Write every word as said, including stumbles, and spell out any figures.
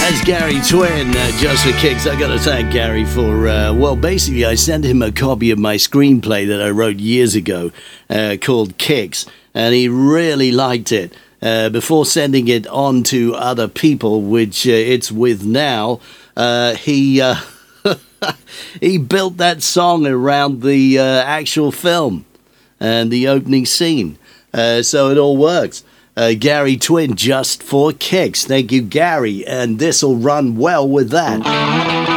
That's Gary Twin, uh, just for kicks. I got to thank Gary for, uh, well, basically, I sent him a copy of my screenplay that I wrote years ago uh, called Kicks, and he really liked it. Uh, before sending it on to other people, which uh, it's with now, uh, he uh, he built that song around the uh, actual film and the opening scene. Uh, so it all works. Uh, Gary Twin, just for kicks. Thank you, Gary. And this will run well with that.